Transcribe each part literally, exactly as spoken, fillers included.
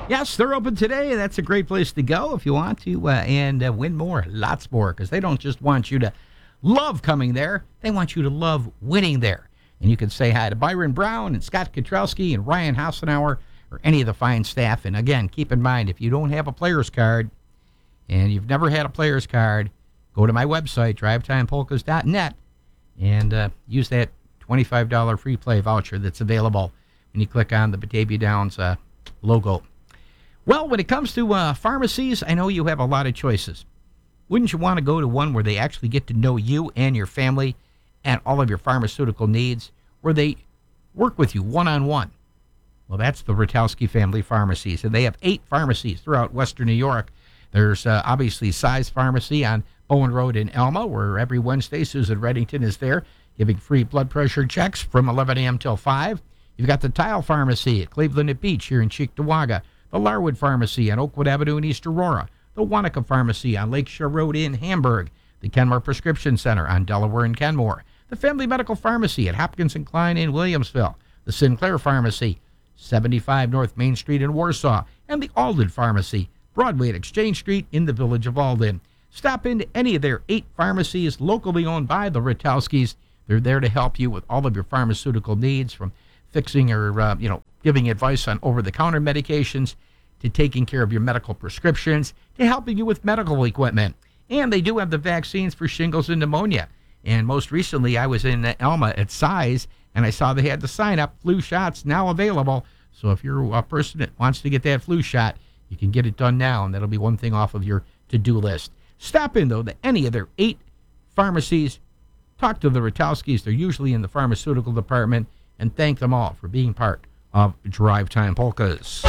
Yes, they're open today, and that's a great place to go if you want to uh, and uh, win more, lots more, because they don't just want you to love coming there. They want you to love winning there. And you can say hi to Byron Brown and Scott Kotrowski and Ryan Hassenauer or any of the fine staff. And again, keep in mind, if you don't have a player's card and you've never had a player's card, go to my website, drive time polkas dot net, and uh, use that twenty-five dollars free play voucher that's available when you click on the Batavia Downs uh, logo. Well, when it comes to uh, pharmacies, I know you have a lot of choices. Wouldn't you want to go to one where they actually get to know you and your family and all of your pharmaceutical needs, where they work with you one-on-one? Well, that's the Ratowski Family Pharmacies, and they have eight pharmacies throughout Western New York. There's uh, obviously Size Pharmacy on Bowen Road in Elma, where every Wednesday Susan Reddington is there giving free blood pressure checks from eleven a.m. till five. You've got the Tile Pharmacy at Cleveland at Beach here in Cheektowaga, the Larwood Pharmacy on Oakwood Avenue in East Aurora, the Wanaka Pharmacy on Lakeshore Road in Hamburg, the Kenmore Prescription Center on Delaware and Kenmore, the Family Medical Pharmacy at Hopkins and Klein in Williamsville, the Sinclair Pharmacy, seventy-five North Main Street in Warsaw, and the Alden Pharmacy, Broadway at Exchange Street in the village of Alden. Stop into any of their eight pharmacies locally owned by the Ratowskis. They're there to help you with all of your pharmaceutical needs, from fixing or, uh, you know, giving advice on over-the-counter medications, to taking care of your medical prescriptions, to helping you with medical equipment. And they do have the vaccines for shingles and pneumonia. And most recently, I was in Elma at Size, and I saw they had the sign-up flu shots now available. So if you're a person that wants to get that flu shot, you can get it done now, and that'll be one thing off of your to-do list. Stop in, though, to any of their eight pharmacies. Talk to the Ratowskis. They're usually in the pharmaceutical department, and thank them all for being part of Drive Time Polkas.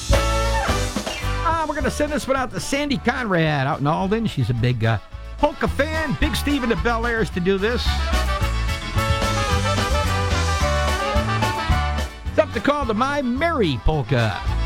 Uh, we're going to send this one out to Sandy Conrad out in Alden. She's a big uh, polka fan. Big Stephen of Bel Airs to do this. It's up to call to My Merry Polka.